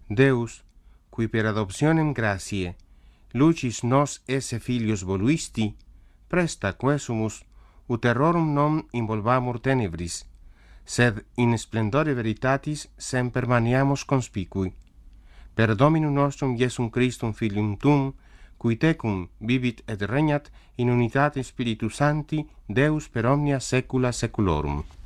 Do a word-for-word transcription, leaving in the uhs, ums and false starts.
Deus, qui per adoptionem gratiae lucis nos esse filius voluisti, presta quesumus ut errorum non involvamur tenebris, sed in splendore veritatis semper maniamus conspicui. Per Dominum nostrum Iesum Christum Filium Tuum, qui tecum vivit et regnat in unitate Spiritus Sancti, Deus per omnia saecula saeculorum.